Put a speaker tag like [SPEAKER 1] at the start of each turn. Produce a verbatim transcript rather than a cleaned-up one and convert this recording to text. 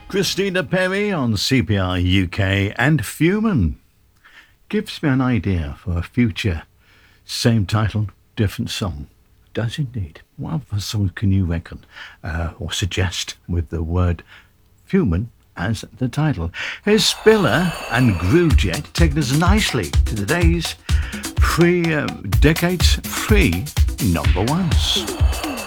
[SPEAKER 1] Christina Perry on C P R U K and Fuman gives me an idea for a future same title, different song. Does indeed. What other songs can you reckon uh, or suggest with the word Fuman as the title? Here's Spiller and Groovejet taking us nicely to today's three uh, decades three number ones.